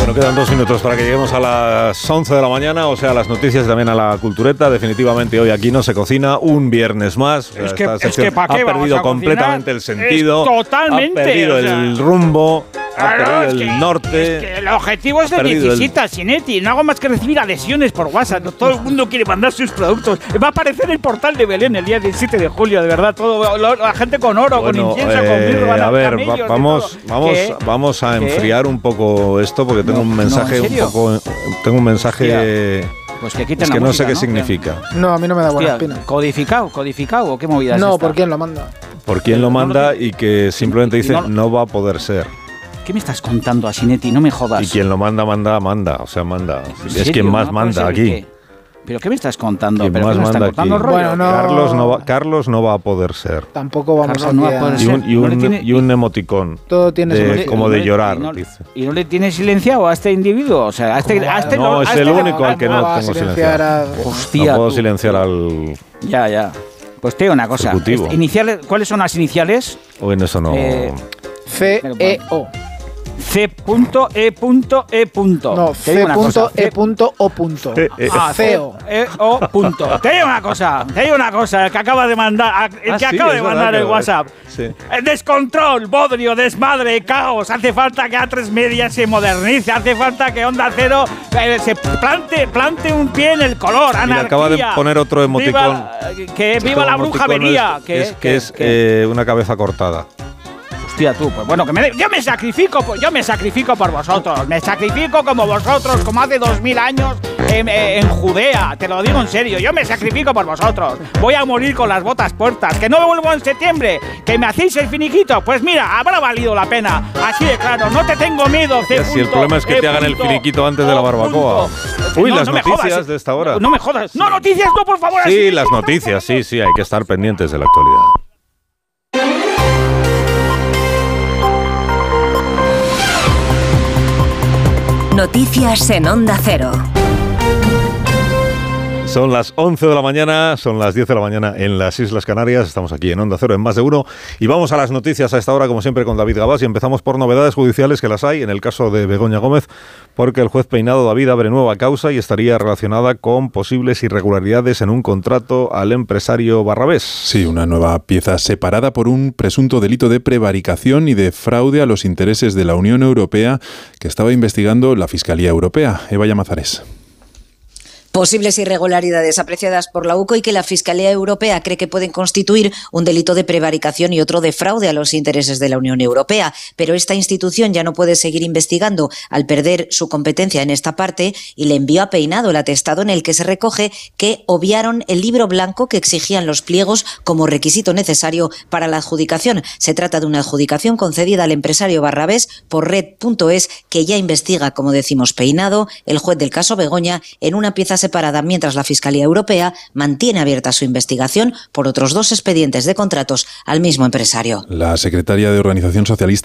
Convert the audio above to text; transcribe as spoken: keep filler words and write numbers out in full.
Bueno, quedan dos minutos para que lleguemos a las once de la mañana, o sea, a las noticias y también a la cultureta. Definitivamente hoy aquí no se cocina un viernes más. O sea, es que, esta es que ¿para qué ha perdido completamente el sentido. Es totalmente. Ha perdido o sea, el rumbo. Ha perdido es el que, norte. Es que el objetivo es de Necesita, el... Sinetti. No hago más que recibir adhesiones por WhatsApp. Todo el mundo quiere mandar sus productos. Va a aparecer el portal de Belén el día diecisiete de julio, de verdad. Todo, lo, la gente con oro, bueno, con incienso, eh, con mirra. A ver, va, vamos, vamos, ¿Qué? vamos a ¿Qué? enfriar un poco esto porque tengo no, un mensaje no, un poco. Tengo un mensaje. Pues que quiten es que la no música, sé qué ¿no? significa. No, a mí no me da buena Hostia, espina. ¿Codificado? ¿Codificado o qué movida es No, esta? ¿por quién lo manda? Por quién lo manda y que simplemente dice no, no va a poder ser. ¿Qué me estás contando, Asinetti? No me jodas. Y quien lo manda, manda, manda. O sea, manda. Es serio? quien más ¿No manda aquí. ¿Qué? ¿Pero qué me estás contando? ¿Quién ¿Pero más qué me manda están aquí? contando rollo? Bueno, no. Carlos, no va, Carlos no va a poder ser. Tampoco vamos Carlos a no va a poder Y ser. un, y un, No le tiene- y un emoticón. Todo tiene de- su motivo. como ¿Y no de le- llorar, y no, dice. ¿Y no le tiene silenciado a este individuo? O sea, a este... A este No, lo- a es este el le- único al que no va a tengo silenciar silenciado. a- Hostia, No puedo tú. silenciar al... Ya, ya. Pues te digo una cosa. Ejecutivo. Este, iniciales, ¿cuáles son las iniciales? O en eso no... Eh, C E O. C punto E punto E punto. No, Te C digo una cosa, punto E punto O punto. Eh, eh, Ah, C E O. E O punto. Te digo una cosa, te digo una cosa, el que acaba de mandar, el Ah, que sí, acaba es de verdad mandar que el lo- WhatsApp. sí. El descontrol, bodrio, desmadre, caos. Hace falta que A tres Media se modernice, hace falta que Onda Cero eh, se plante, plante un pie en el color. Anarquía. Mira, acaba de poner otro emoticón. Viva, que viva la bruja venía. Que es, que es eh, una cabeza cortada. Hostia, tú, pues bueno, que me de- yo me sacrifico, pues yo me sacrifico por vosotros, me sacrifico como vosotros, como hace dos mil años en, en Judea, te lo digo en serio, yo me sacrifico por vosotros, voy a morir con las botas puestas, que no me vuelvo en septiembre, que me hacéis el finiquito, pues mira, habrá valido la pena, así de claro, no te tengo miedo, C. Ya, si el problema es que E. te hagan el finiquito antes de la barbacoa. Uy, las me noticias jodas, de esta hora. No me jodas, no, noticias no, por favor. Sí, así- las noticias, sí, sí, hay que estar pendientes de la actualidad. Noticias en Onda Cero. Son las once de la mañana, son las diez de la mañana en las Islas Canarias. Estamos aquí en Onda Cero en Más de Uno y vamos a las noticias a esta hora, como siempre, con David Gabás. Y empezamos por novedades judiciales, que las hay en el caso de Begoña Gómez, porque el juez Peinado David abre nueva causa y estaría relacionada con posibles irregularidades en un contrato al empresario Barrabés. Sí, una nueva pieza separada por un presunto delito de prevaricación y de fraude a los intereses de la Unión Europea que estaba investigando la Fiscalía Europea. Eva Llamazares. Posibles irregularidades apreciadas por la U C O y que la Fiscalía Europea cree que pueden constituir un delito de prevaricación y otro de fraude a los intereses de la Unión Europea. Pero esta institución ya no puede seguir investigando al perder su competencia en esta parte y le envió a Peinado el atestado en el que se recoge que obviaron el libro blanco que exigían los pliegos como requisito necesario para la adjudicación. Se trata de una adjudicación concedida al empresario Barrabés por Red punto es, que ya investiga, como decimos, Peinado, el juez del caso Begoña, en una pieza separada, mientras la Fiscalía Europea mantiene abierta su investigación por otros dos expedientes de contratos al mismo empresario. La secretaria de Organización Socialista